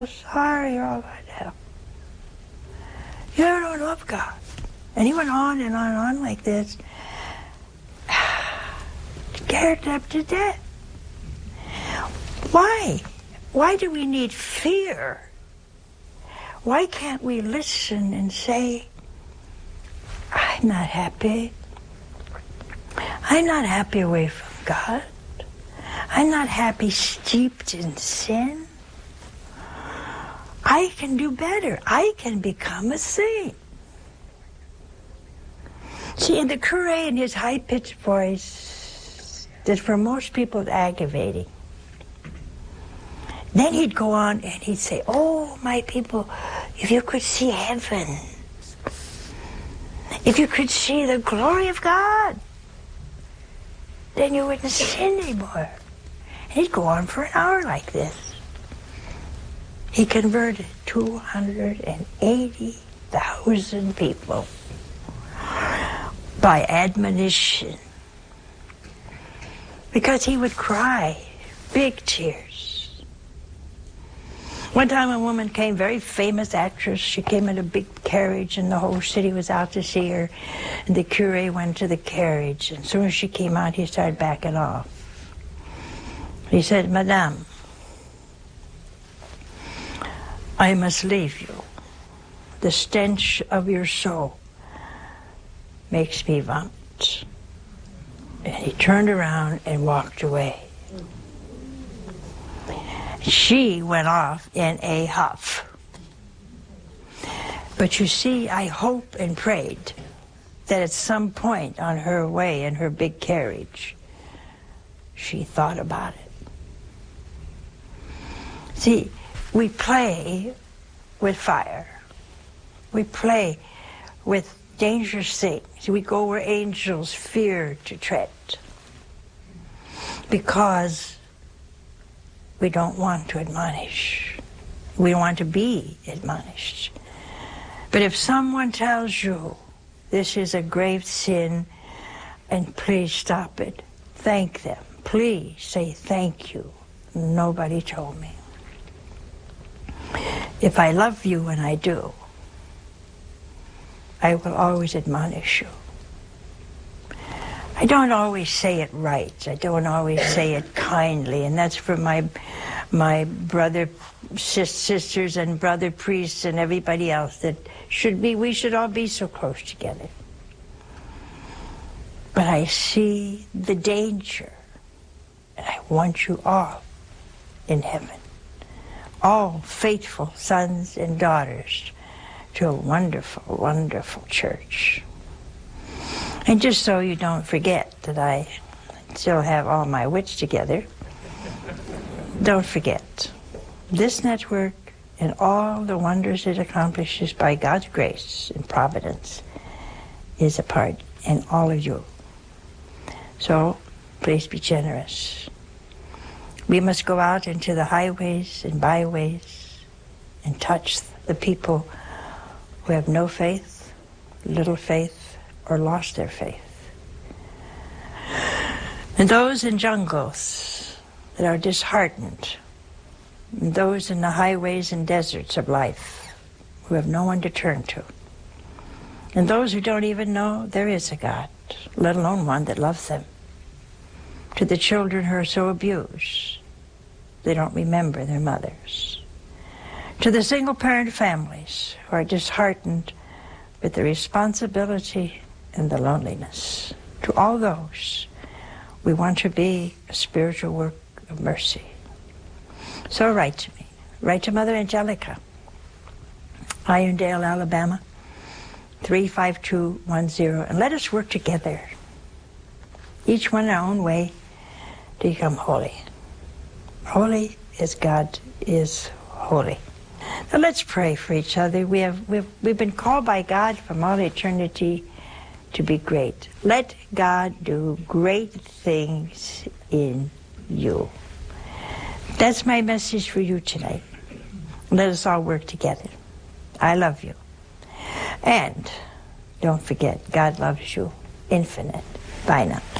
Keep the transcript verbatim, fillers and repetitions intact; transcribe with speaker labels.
Speaker 1: sorry, you're all going to hell. You don't love God. And he went on and on and on like this. Scared them to death. Why? Why do we need fear? Why can't we listen and say, I'm not happy. I'm not happy away from God. I'm not happy steeped in sin. I can do better. I can become a saint. See, and the curé in his high-pitched voice, that for most people is aggravating. Then he'd go on and he'd say, oh, my people, if you could see heaven, if you could see the glory of God, then you wouldn't sin anymore. And he'd go on for an hour like this. He converted two hundred eighty thousand people by admonition, because he would cry big tears. One time a woman came, very famous actress, she came in a big carriage and the whole city was out to see her, and the curé went to the carriage, and as soon as she came out he started backing off. He said, Madame, I must leave you. The stench of your soul makes me vomit. And he turned around and walked away. She went off in a huff. But you see, I hoped and prayed that at some point on her way in her big carriage, she thought about it. See, we play with fire. We play with dangerous things. We go where angels fear to tread, because we don't want to admonish. We want to be admonished. But if someone tells you this is a grave sin and please stop it, thank them. Please say thank you. Nobody told me. If I love you, and I do, I will always admonish you. I don't always say it right. I don't always say it kindly, and that's for my my brother sis, sisters and brother priests and everybody else that should be, we should all be so close together. But I see the danger, and I want you all in heaven. All faithful sons and daughters to a wonderful, wonderful church. And just so you don't forget that I still have all my wits together, don't forget, this network and all the wonders it accomplishes by God's grace and providence is a part in all of you. So please be generous. We must go out into the highways and byways and touch the people who have no faith, little faith, or lost their faith. And those in jungles that are disheartened, and those in the highways and deserts of life who have no one to turn to, and those who don't even know there is a God, let alone one that loves them. To the children who are so abused, they don't remember their mothers. To the single-parent families who are disheartened with the responsibility and the loneliness. To all those, we want to be a spiritual work of mercy. So write to me. Write to Mother Angelica, Irondale, Alabama, three five two one zero, and let us work together, each one our own way, to become holy. Holy as God is holy. Now let's pray for each other. We have, we've, we've been called by God from all eternity to be great. Let God do great things in you. That's my message for you tonight. Let us all work together. I love you. And don't forget, God loves you infinite. Bye now.